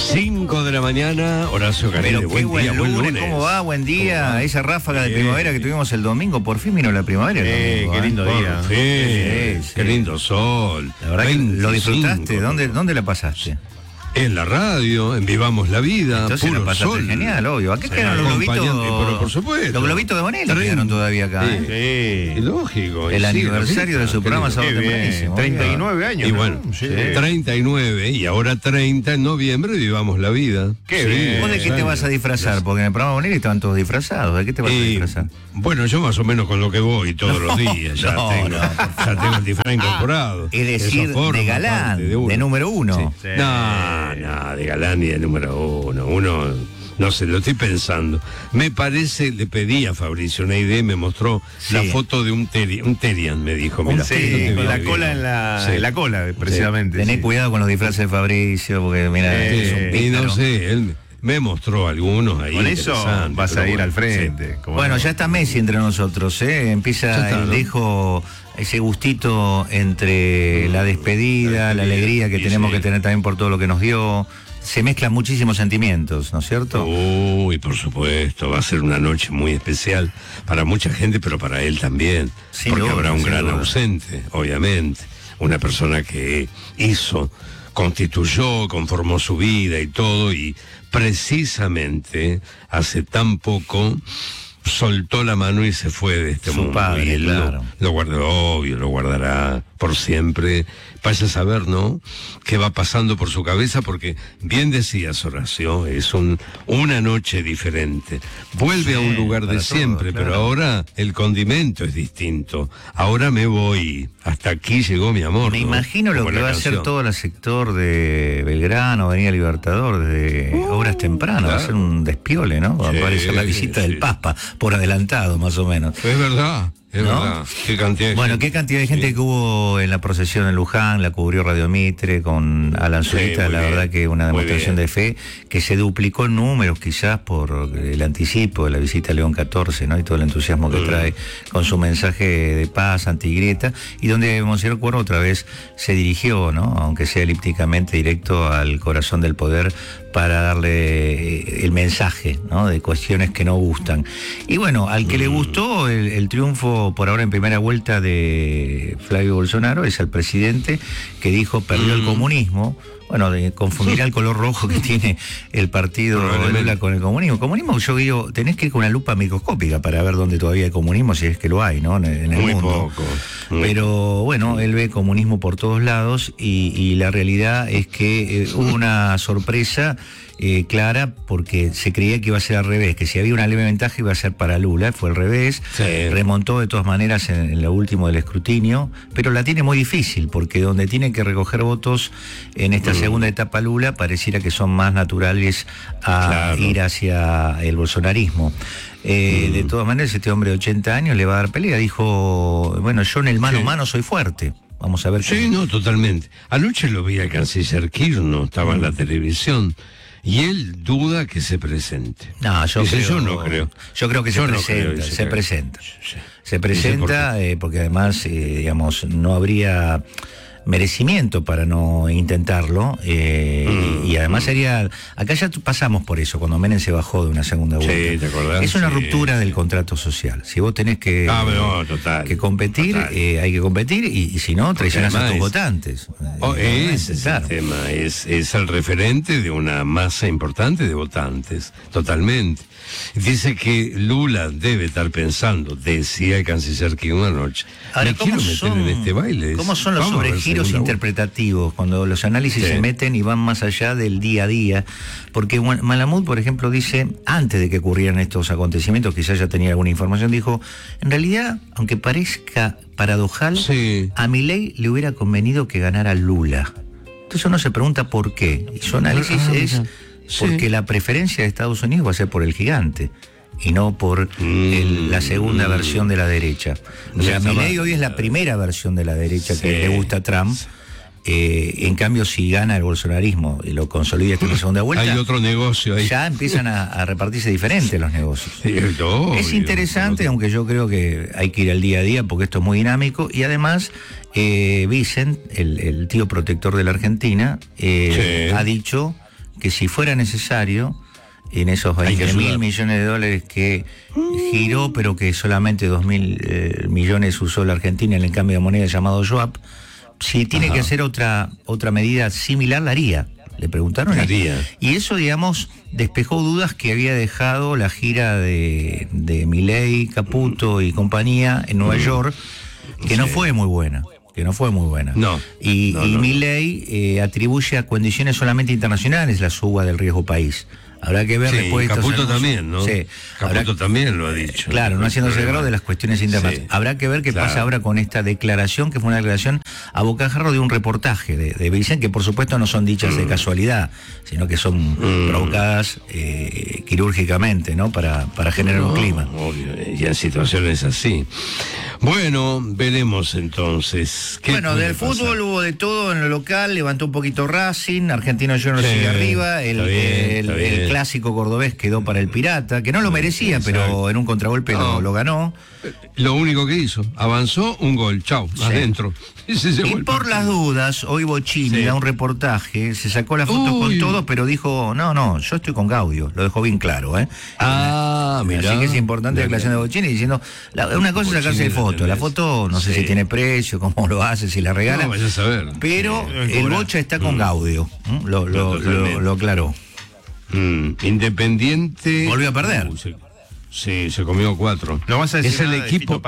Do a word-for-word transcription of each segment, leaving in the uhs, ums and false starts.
cinco de la mañana, Horacio Carele, Pero qué buen día, buen lunes, buen lunes. ¿cómo va? Buen día. Va? Esa ráfaga de Bien. primavera que tuvimos el domingo, por fin vino la primavera. El Eh, domingo, qué lindo ¿eh? día. Sí, Sí, sí. qué lindo sol. La verdad que lo disfrutaste. veinticinco. ¿Dónde, ¿Dónde la pasaste? En la radio, en Vivamos la Vida, Entonces puro la pasaste sol. genial, obvio. Acá quedaron los globitos. Acompañante, pero por supuesto. Los globitos de Bonelli Tren- quedaron todavía acá. Sí. ¿eh? Y lógico. El y sí, aniversario la de su fiesta, programa qué sábado lindo. tempranísimo. treinta y nueve años. Y ¿no? bueno, Sí. treinta y nueve y ahora treinta en noviembre, Vivamos la Vida. Qué bien. ¿Vos de qué te vas a disfrazar? Porque en el programa Bonelli estaban todos disfrazados. ¿De qué te vas a Y, disfrazar? bueno, yo más o menos con lo que voy todos los días, ya, no, tengo, no. ya tengo el disfraz incorporado. Es decir, Eso forma de galán, parte de, uno. número uno. Sí. No, no, de galán y de número uno. Uno, no sé, lo estoy pensando. Me parece, le pedí a Fabricio una idea y me mostró Sí. la foto de un, teri, un Terian, me dijo. Mira, Sí, esto te con viene la bien. cola en la, Sí. en la cola, precisamente. Tené sí. cuidado con los disfraces de Fabricio, porque mira, Eh, es un Y no pícaro. sé, él me mostró algunos ahí. Con eso interesantes, vas pero a ir bueno, al frente. sí. como Bueno, no. ya está Messi entre nosotros, ¿eh? Empieza Ya está, el ¿no? dejo, ese gustito entre la despedida, la alegría que y tenemos sí. que tener también por todo lo que nos dio. Se mezclan muchísimos sentimientos, ¿no es cierto? Uy, por supuesto, va a ser una noche muy especial para mucha gente, pero para él también, Sin porque duda, habrá un sin gran duda. ausente, obviamente, una persona que hizo, constituyó, conformó su vida y todo, y precisamente hace tan poco soltó la mano y se fue de este Su mundo. padre, y él claro. lo, lo guardó, obvio, lo guardará por siempre. Vaya a saber, ¿no? Qué va pasando por su cabeza, porque bien decías, Horacio, es un, una noche diferente. Vuelve a un lugar de para siempre, todo, pero claro. ahora el condimento es distinto. Ahora me voy. Hasta aquí llegó mi amor. Me ¿no? imagino lo Como que la va a hacer canción. todo el sector de Belgrano, Avenida Libertador, de horas tempranas. Va a claro. ser un despiole, ¿no? Va a Sí, aparecer la visita sí. del Papa, por adelantado, más o menos. Es verdad, es ¿No? verdad. Qué cantidad de Bueno, gente. qué cantidad de gente Sí. que hubo en la procesión en Luján, la cubrió Radio Mitre con Alan Sí, Zurita, muy la bien, verdad que una muy demostración bien. de fe que se duplicó en números quizás por el anticipo de la visita a León catorce, ¿no? Y todo el entusiasmo que Mm. trae con su mensaje de paz, antigrieta, y donde Monseñor Cuervo otra vez se dirigió, ¿no? Aunque sea elípticamente directo al corazón del poder para darle el mensaje, ¿no? De cuestiones que no gustan. Y bueno, al que le gustó el, el triunfo por ahora en primera vuelta de Flavio Bolsonaro es al presidente que dijo perdió el comunismo. Bueno, de confundirá el color rojo que tiene el partido de Probablemente. Lula con el comunismo. Comunismo, yo digo, tenés que ir con una lupa microscópica para ver dónde todavía hay comunismo, si es que lo hay, ¿no? En, en el Muy mundo. poco. muy Pero bueno, él ve comunismo por todos lados y, y la realidad es que eh, hubo una sorpresa eh, clara porque se creía que iba a ser al revés, que si había una leve ventaja iba a ser para Lula, fue al revés, Sí. remontó de todas maneras en, en lo último del escrutinio, pero la tiene muy difícil porque donde tiene que recoger votos en esta Mm. segunda etapa Lula pareciera que son más naturales a Claro. ir hacia el bolsonarismo. Eh, Mm. De todas maneras, este hombre de ochenta años le va a dar pelea. Dijo, bueno, yo en el mano a Sí. mano soy fuerte. Vamos a ver. Sí, cómo- no, totalmente. Anoche lo vi al canciller Kirchner, estaba en la televisión, y él duda que se presente. No, yo Dice, creo, yo no creo. Yo creo que Yo se no presenta, creo, dice se que- presenta. Sí. Se Dice, presenta eh, porque además, eh, digamos, no habría merecimiento para no intentarlo eh, Mm, y, y además mm. sería, acá ya tu- pasamos por eso cuando Menem se bajó de una segunda Sí, vuelta. ¿te acordás? Es una Sí, ruptura del sí. contrato social. Si vos tenés que, Ah, no, total, que competir, total. eh, hay que competir y, y si no, traicionás a además tus es- votantes. Oh, Eh, ese es claro. el tema, es, es el referente de una masa importante de votantes, totalmente. Dice que Lula debe estar pensando, decía el canciller Kirchner anoche, Ahora, me ¿cómo quiero meter son, en este baile. ¿cómo son los Vamos a ver sobregiros segunda interpretativos cuando los análisis Sí. se meten y van más allá del día a día? Porque Juan- Malamud, por ejemplo, dice, antes de que ocurrieran estos acontecimientos, quizás ya tenía alguna información, dijo, en realidad, aunque parezca paradojal, Sí. a Milei le hubiera convenido que ganara Lula. Entonces uno se pregunta por qué. Y su análisis Ah, es mira. Sí. porque la preferencia de Estados Unidos va a ser por el gigante y no por el- la segunda Mm. versión de la derecha. O sea, Ya Milei está. hoy es la primera versión de la derecha Sí. que le gusta a Trump. Eh, en cambio, si gana el bolsonarismo y lo consolida esta segunda vuelta, Hay otro negocio ahí. ya empiezan a, a repartirse diferentes los negocios. Sí, obvio. Es interesante, aunque yo creo que hay que ir al día a día porque esto es muy dinámico. Y además, eh, Vicent, el, el tío protector de la Argentina, eh, Sí. ha dicho que si fuera necesario, en esos veinte mil millones de dólares que giró, pero que solamente dos mil eh, millones usó la Argentina en el cambio de moneda llamado swap, si tiene Ajá. que hacer otra, otra medida similar, la haría. Le preguntaron. Haría. Y eso, digamos, despejó dudas que había dejado la gira de, de Milei, Caputo y compañía en Nueva York, que sí. no fue muy buena. que no fue muy buena. No. Y, no, y no. Milei eh, atribuye a condiciones solamente internacionales la suba del riesgo país. Habrá que ver sí, después de estos Caputo anuncios. también, ¿no? Sí. Caputo Habrá, también lo ha dicho. Claro, no haciéndose cargo de las cuestiones internas. Sí. Habrá que ver qué Claro. pasa ahora con esta declaración, que fue una declaración a bocajarro de un reportaje de, de Vicente, que por supuesto no son dichas mm. de casualidad, sino que son mm. provocadas eh, quirúrgicamente, ¿no? Para, para generar no, un clima. Obvio, y en situaciones así. Bueno, veremos entonces. ¿Qué bueno, del pasar? fútbol hubo de todo en lo local, levantó un poquito Racing, Argentino Juniors sí, sigue arriba, el, bien, el, el clásico cordobés quedó para el Pirata, que no lo merecía, Exacto. pero en un contragolpe no. lo, lo ganó. Lo único que hizo, avanzó un gol, chau, sí. adentro. Y, y por las dudas, hoy Bochini sí. da un reportaje, se sacó las fotos Uy. con todos, pero dijo, no, no, yo estoy con Gaudio, lo dejó bien claro, ¿eh? Ah, mira. Así que es importante la declaración de Bochini diciendo, la, una cosa es sacarse de foto, la foto no sé sí. si tiene precio, cómo lo hace, si la regala, no, vaya a saber. pero sí, el Bocha está con mm. Gaudio, ¿eh? lo, lo, lo, lo aclaró. Mm. Independiente... Volvió a perder. Uh, se, sí, se comió cuatro. No vas a decir es el equipo.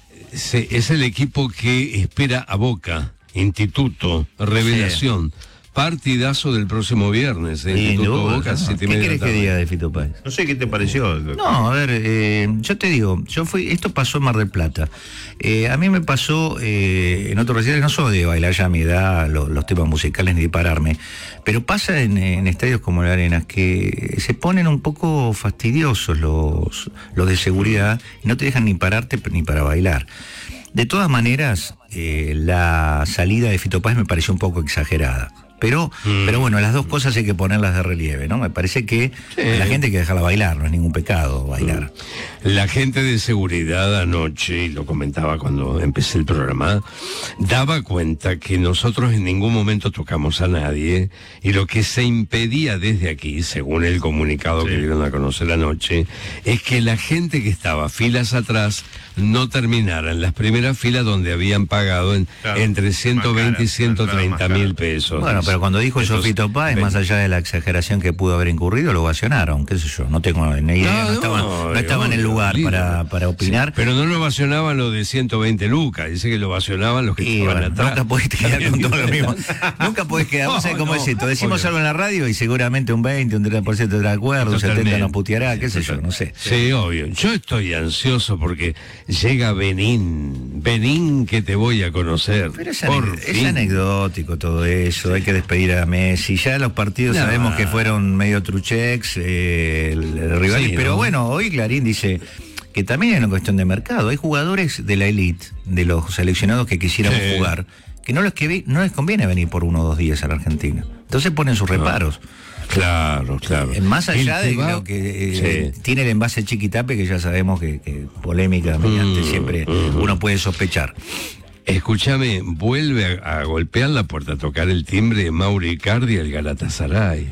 Se, es el equipo que espera a Boca, Instituto, Revelación. Sí. Partidazo del próximo viernes, ¿eh? Instituto no, Boca, no. siete ¿Qué querés que diga de Fito Páez? No sé qué te pareció. No, a ver, eh, yo te digo, yo fui, esto pasó en Mar del Plata. Eh, a mí me pasó eh, en otros recitales, no soy de bailar ya a mi edad los, los temas musicales ni de pararme, pero pasa en, en estadios como la Arenas que se ponen un poco fastidiosos los, los de seguridad y no te dejan ni pararte ni para bailar. De todas maneras, eh, la salida de Fito Páez me pareció un poco exagerada. Pero, mm. pero bueno, las dos cosas hay que ponerlas de relieve, ¿no? Me parece que sí. a la gente hay que dejarla bailar, no es ningún pecado bailar. La gente de seguridad anoche, y lo comentaba cuando empecé el programa, daba cuenta que nosotros en ningún momento tocamos a nadie, y lo que se impedía desde aquí, según el comunicado sí. que dieron a conocer anoche, es que la gente que estaba filas atrás no terminara en las primeras filas donde habían pagado en, claro, entre ciento veinte cara, y ciento treinta mil pesos. Bueno, pero cuando dijo eso Fito Páez, más allá de la exageración que pudo haber incurrido, lo ovacionaron, qué sé yo, no tengo ni idea, no, no, estaba, no, no estaba en el lugar para, para opinar. Sí, pero no lo ovacionaban los de ciento veinte lucas, dice que lo ovacionaban los que y, estaban bueno, atrás. Nunca podés quedar con todo lo mismo. Nunca podés quedar, no, vos sabés cómo no, es esto, decimos obvio. Algo en la radio y seguramente un veinte, un treinta por ciento estará de acuerdo, un setenta por ciento nos puteará, qué sé yo, no sé. Sí, obvio. Yo estoy ansioso porque llega Benín, Benín que te voy a conocer. Pero es, aneg es anecdótico todo eso, sí. hay que despedir a Messi, ya los partidos no. sabemos que fueron medio truchex, eh, el, el rival, sí, pero ¿no? bueno, hoy Clarín dice que también es una cuestión de mercado, hay jugadores de la elite, de los seleccionados que quisieran sí. jugar, que no les, que no les conviene venir por uno o dos días a la Argentina, entonces ponen sus reparos. No. Claro, claro. Eh, más allá de va, lo que eh, sí. tiene el envase Chiquitape, que ya sabemos que, que polémica mediante mm, siempre mm, uno puede sospechar. Escúchame, vuelve a, a golpear la puerta, a tocar el timbre Mauri Icardi al Galatasaray.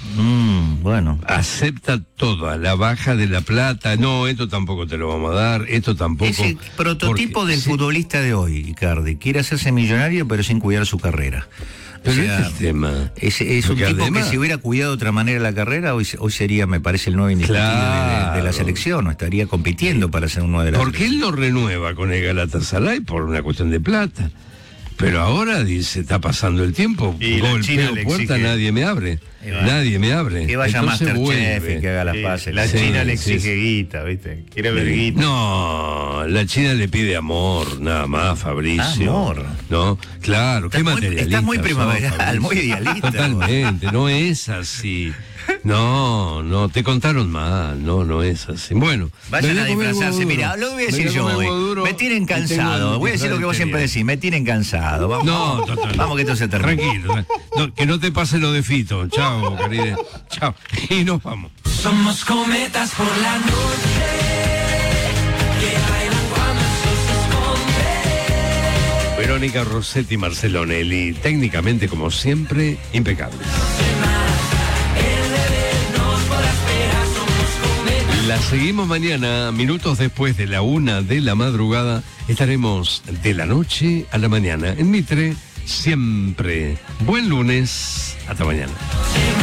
Mm, bueno. Acepta todo, a la baja de la plata. No, esto tampoco te lo vamos a dar, esto tampoco. Es el prototipo porque, del sí. futbolista de hoy, Icardi. Quiere hacerse millonario, pero sin cuidar su carrera. Pero o sea, es el tema. Es, es un tipo además, que si hubiera cuidado de otra manera la carrera, hoy, hoy sería, me parece, el nuevo indiscutible claro. de, de la selección, o estaría compitiendo para ser un nuevo de la Porque selección. Él lo renueva con el Galatasaray por una cuestión de plata. Pero ahora dice, está pasando el tiempo, y golpeo puerta, nadie me abre. Nadie me abre. Que vaya Masterchef y que haga las sí, pases. La sí, China le exige sí. guita, ¿viste? Quiere ver guita. No, la China le pide amor, nada más, Fabricio. Amor. No, claro, estás qué muy, materialista. Estás muy primaveral, muy idealista. Totalmente, no es así. No, no, te contaron mal, no, no es así. Bueno, vayan a disfrazarse, mira, lo voy a decir yo hoy. Me tienen cansado, voy a decir lo que vos siempre decís, me tienen cansado. Vamos, no, total, vamos que esto se termine. Tranquilo, no, que no te pase lo de Fito. Chao, querida. Chao. Y nos vamos. Somos cometas por la noche que bailan cuando el sol se esconde. Verónica Rossetti, Marcelo Nelly, técnicamente como siempre, impecables. Semana, La seguimos mañana, minutos después de la una de la madrugada. Estaremos de la noche a la mañana en Mitre, siempre. Buen lunes, hasta mañana.